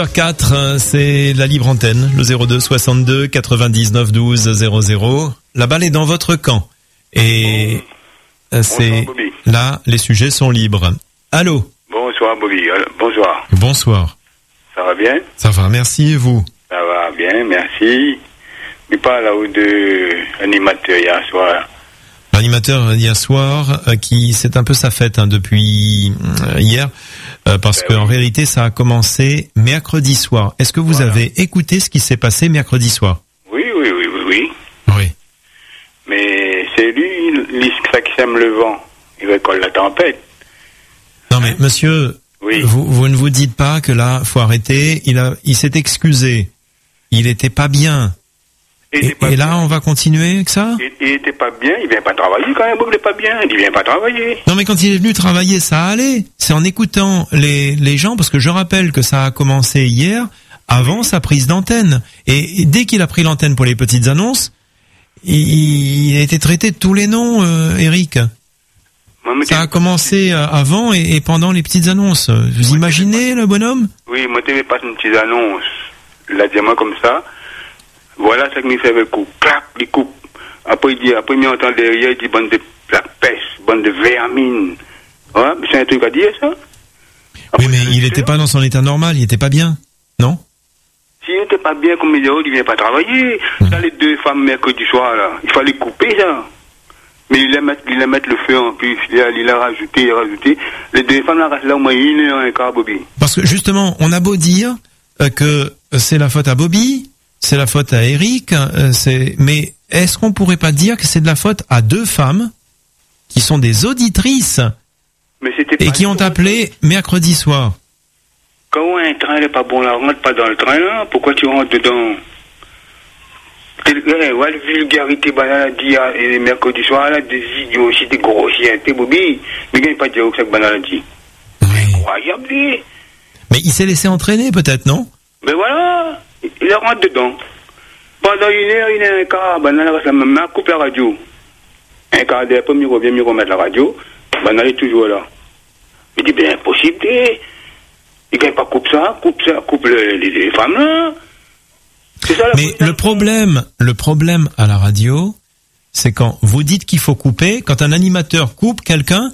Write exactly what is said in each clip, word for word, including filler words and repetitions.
quatre, c'est la libre antenne, le zéro deux soixante-deux quatre-vingt-dix-neuf douze zéro zéro. La balle est dans votre camp. Et bon, c'est bonsoir, là, les sujets sont libres. Allô? Bonsoir, Bobby. Bonsoir. Bonsoir. Ça va bien? Ça va, merci, et vous? Ça va bien, merci. Je parle là-haut de l'animateur hier soir. L'animateur hier soir, euh, qui c'est un peu sa fête hein, depuis euh, hier, euh, parce ben qu'en oui. réalité ça a commencé mercredi soir. Est-ce que vous voilà. avez écouté ce qui s'est passé mercredi soir? Oui, oui, oui, oui, oui. Oui. Mais c'est lui, lui ça qui sème le vent. Il récolte la tempête. Non mais monsieur, oui. vous, vous ne vous dites pas que là, faut arrêter. Il a, il s'est excusé. Il était pas bien. Et, et là, on va continuer avec ça? Il, il était pas bien, il vient pas travailler quand même, il est pas bien, il vient pas travailler. Non mais quand il est venu travailler, ça allait. C'est en écoutant les, les gens, parce que je rappelle que ça a commencé hier, avant sa prise d'antenne. Et, et dès qu'il a pris l'antenne pour les petites annonces, il, il a été traité de tous les noms, euh, Eric. Moi, ça a commencé avant et, et pendant les petites annonces. Vous moi, imaginez le bonhomme? Oui, moi je passe une petite annonce, là, dis-moi comme ça. Voilà ce qu'il fait avec le coup. Clac, il coupe. Après, il dit, après, il entend derrière, il dit, bande de la peste, bande de vermine. Ouais, c'est un truc à dire, ça? Après, oui, mais il n'était pas dans son état normal, il n'était pas bien, non? S'il n'était pas bien, comme il dit, il ne vient pas travailler. Mmh. Là, les deux femmes, mercredi soir, là, il fallait couper, ça. Mais il a mettre, il a mettre le feu en plus, il a, il a rajouté, il a rajouté. Les deux femmes, là, restent là au moins une heure et un quart, Bobby. Parce que, justement, on a beau dire euh, que c'est la faute à Bobby, c'est la faute à Eric, euh, c'est... mais est-ce qu'on pourrait pas dire que c'est de la faute à deux femmes qui sont des auditrices mais c'était et qui ont appelé mercredi soir? Quand un train n'est pas bon, là, rentre pas dans le train, là, pourquoi tu rentres dedans? Ouais, ouais, la vulgarité, bah, là, dit, et mercredi soir, là, des idiots aussi, des grossiers, t'es Bobby, mais il n'y a pas de dire que ça que banal dit. Oui. Incroyable, lui. Mais il s'est laissé entraîner, peut-être, non? Mais voilà. Il rentre dedans. Pendant une heure, une heure et un quart, ben, la main coupe la radio. Un quart d'heure, après, il revient, il remet la radio. Ben, elle est toujours là. Il dit, bien, impossible, il ne pas coupe ça, coupe ça, coupe le, les, les femmes, là. C'est ça, la mais le problème, le problème à la radio, c'est quand vous dites qu'il faut couper, quand un animateur coupe quelqu'un,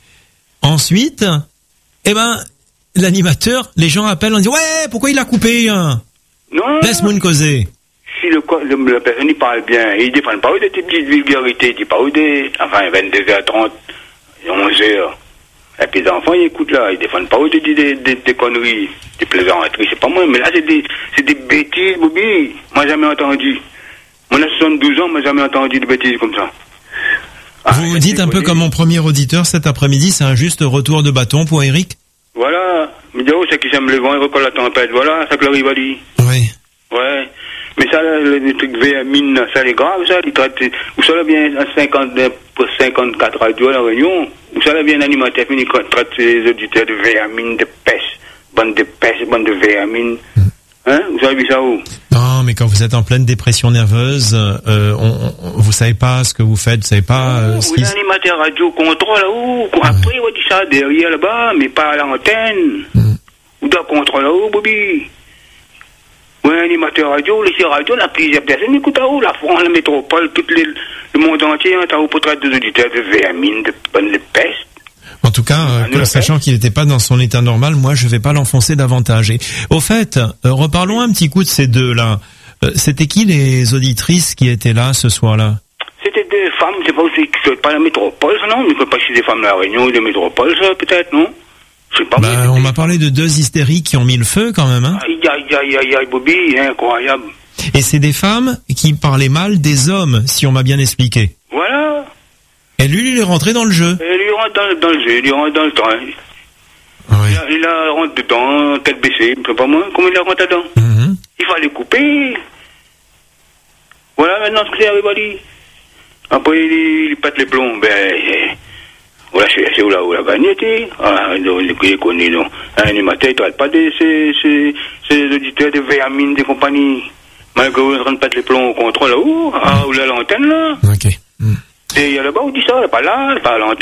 ensuite, eh ben, l'animateur, les gens appellent, on dit, ouais, pourquoi il a coupé, hein? Non. Laisse-moi une causer. Si le, le, la personne il parle bien, il ne défend pas de tes petites vulgarités, il dit pas des, enfin, vingt-deux heures trente, onze heures. Et puis les enfants, ils écoutent là, ils ne défendent pas des, des, des, des conneries, des plaisanteries, c'est pas moi, mais là, c'est des, c'est des bêtises, Bobby. Moi, jamais entendu. Moi, j'ai soixante-douze ans, moi, jamais entendu de bêtises comme ça. Ah, vous vous dites un peu comme mon premier auditeur cet après-midi, c'est un juste retour de bâton pour Eric? Voilà. Mais oh, c'est qui sème le vent, il recolle la tempête. Voilà, ça que leur rival dit. Oui. Ouais. Mais ça, les trucs vermine, ça, c'est grave, ça. Ils traitent, où ça, là, vient à cinquante, pour cinquante-quatre radios à la Réunion. Où ça, là, vient un animateur, qui traite les auditeurs de vermine, de peste. Bande de peste, bande de vermine. Mm. Hein? Vous avez vu ça où? Non, mais quand vous êtes en pleine dépression nerveuse, euh, on, on, vous savez pas ce que vous faites, vous savez pas euh, oh, ce qui... Un animateur radio contrôle là-haut. Après, on dit ça derrière là-bas, mais pas à l'antenne. Mm. Ou d'un contrôle là-haut, Bobby. Oui, un animateur radio, les radios, on a plusieurs personnes. Écoute, là-haut, la France, la métropole, tout les, le monde entier, on a pour traiter des auditeurs de vermine, de bonne de peste. En tout cas, euh, sachant qu'il n'était pas dans son état normal, moi, je vais pas l'enfoncer davantage. Et au fait, euh, reparlons un petit coup de ces deux-là. Euh, c'était qui les auditrices qui étaient là ce soir-là? C'était des femmes, c'est pas aussi, c'est pas la métropole, ça, non? Mais pas si des femmes de la Réunion ou de métropole, ça, peut-être, non? C'est pas bah, on m'a parlé de deux hystériques qui ont mis le feu, quand même, hein? Aïe, aïe, aïe, aïe, aïe, Bobby, incroyable. Et c'est des femmes qui parlaient mal des hommes, si on m'a bien expliqué. Voilà. Et lui, il est rentré dans le jeu. Et lui, il rentre dans, dans le jeu, il rentre dans le train. Oui. Il, a, il a rentre dedans, tête baissée, je sais pas moi, comment il a rentré dedans? Mm-hmm. Il fallait couper. Voilà maintenant ce que c'est everybody. Après, il, il pète les plombs, ben, voilà, c'est où là, où la gagnette, ah, il connaît, non. Un animateur, il ne traite pas de ces, ces, ces auditeurs de vermine, des compagnies. Malgré où il est en train de pète les plombs au contrôle, là, où, ah, où là, l'antenne, là. Ok. Mm. Et il y a là-bas, où dit ça, pas là, pas à l'antenne.